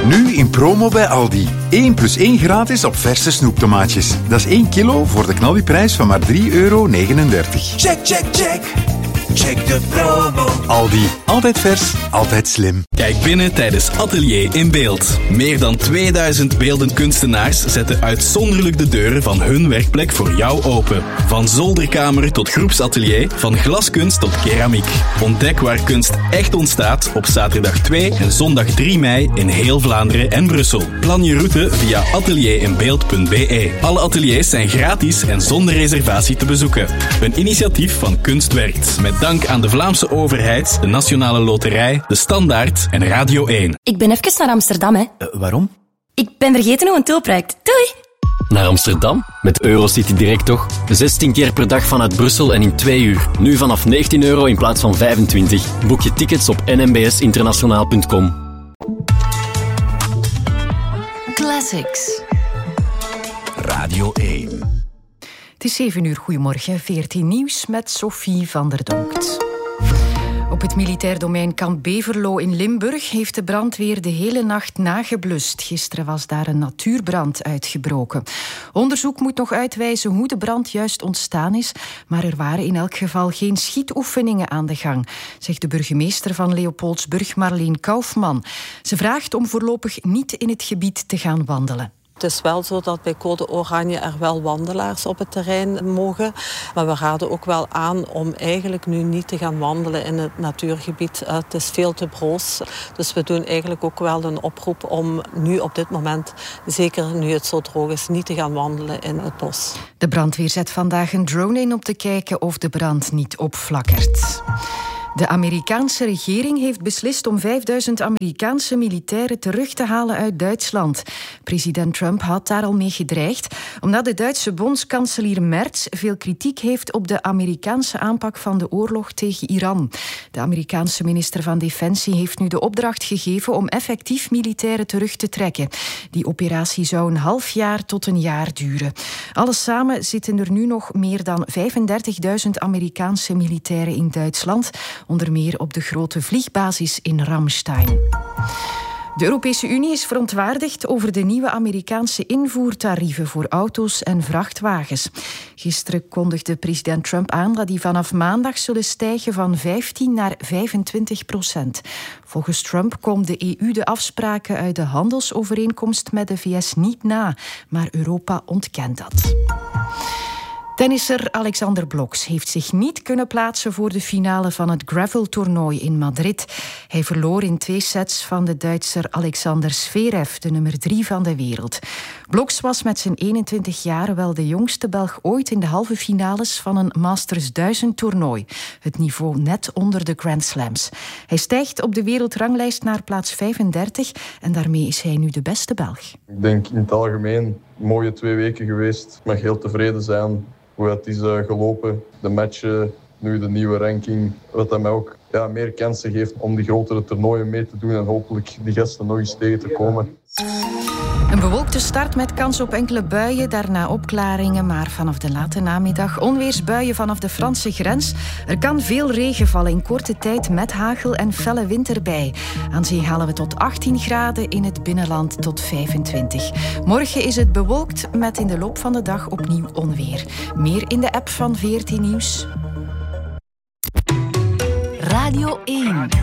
Nu in promo bij Aldi. 1 + 1 gratis op verse snoeptomaatjes. Dat is 1 kilo voor de knaldiprijs van maar €3,39. Check, check, check. Check de promo. Aldi. Altijd vers, altijd slim. Kijk binnen tijdens Atelier in Beeld. Meer dan 2000 beeldend kunstenaars zetten uitzonderlijk de deuren van hun werkplek voor jou open. Van zolderkamer tot groepsatelier, van glaskunst tot keramiek. Ontdek waar kunst echt ontstaat op zaterdag 2 en zondag 3 mei in heel Vlaanderen en Brussel. Plan je route via atelierinbeeld.be. Alle ateliers zijn gratis en zonder reservatie te bezoeken. Een initiatief van Kunstwerkt. Met dank aan de Vlaamse overheid, de Nationale Loterij, de Standaard en Radio 1. Ik ben even naar Amsterdam, hè. Waarom? Ik ben vergeten hoe een tulproject. Doei! Naar Amsterdam? Met Eurocity Direct toch? 16 keer per dag vanuit Brussel en in 2 uur. Nu vanaf €19 in plaats van 25. Boek je tickets op nmbsinternationaal.com. Classics. Radio 1. Het is 7 uur. Goedemorgen. 14 nieuws met Sophie van der Donkt. Op het militair domein Kamp Beverlo in Limburg heeft de brandweer de hele nacht nageblust. Gisteren was daar een natuurbrand uitgebroken. Onderzoek moet nog uitwijzen hoe de brand juist ontstaan is, maar er waren in elk geval geen schietoefeningen aan de gang, zegt de burgemeester van Leopoldsburg, Marleen Kaufman. Ze vraagt om voorlopig niet in het gebied te gaan wandelen. Het is wel zo dat bij code oranje er wel wandelaars op het terrein mogen. Maar we raden ook wel aan om eigenlijk nu niet te gaan wandelen in het natuurgebied. Het is veel te broos. Dus we doen eigenlijk ook wel een oproep om nu op dit moment, zeker nu het zo droog is, niet te gaan wandelen in het bos. De brandweer zet vandaag een drone in om te kijken of de brand niet opflakkert. De Amerikaanse regering heeft beslist om 5000 Amerikaanse militairen terug te halen uit Duitsland. President Trump had daar al mee gedreigd, omdat de Duitse bondskanselier Merz veel kritiek heeft op de Amerikaanse aanpak van de oorlog tegen Iran. De Amerikaanse minister van Defensie heeft nu de opdracht gegeven om effectief militairen terug te trekken. Die operatie zou een half jaar tot een jaar duren. Alles samen zitten er nu nog meer dan 35.000 Amerikaanse militairen in Duitsland, onder meer op de grote vliegbasis in Ramstein. De Europese Unie is verontwaardigd over de nieuwe Amerikaanse invoertarieven voor auto's en vrachtwagens. Gisteren kondigde president Trump aan dat die vanaf maandag zullen stijgen van 15 naar 25%. Volgens Trump komt de EU de afspraken uit de handelsovereenkomst met de VS niet na, maar Europa ontkent dat. Tennisser Alexander Bloksch heeft zich niet kunnen plaatsen voor de finale van het graveltoernooi in Madrid. Hij verloor in 2 sets van de Duitser Alexander Zverev, de nummer 3 van de wereld. Bloksch was met zijn 21 jaar wel de jongste Belg ooit in de halve finales van een Masters 1000 toernooi. Het niveau net onder de Grand Slams. Hij stijgt op de wereldranglijst naar plaats 35 en daarmee is hij nu de beste Belg. Ik denk in het algemeen mooie 2 weken geweest. Ik mag heel tevreden zijn hoe het is gelopen. De matchen, nu de nieuwe ranking. Wat dat mij ook meer kansen geeft om die grotere toernooien mee te doen en hopelijk die gasten nog eens tegen te komen. Een bewolkte start met kans op enkele buien, daarna opklaringen, maar vanaf de late namiddag onweersbuien vanaf de Franse grens. Er kan veel regen vallen in korte tijd met hagel en felle wind erbij. Aan zee halen we tot 18 graden, in het binnenland tot 25. Morgen is het bewolkt met in de loop van de dag opnieuw onweer. Meer in de app van 14 Nieuws. Radio 1.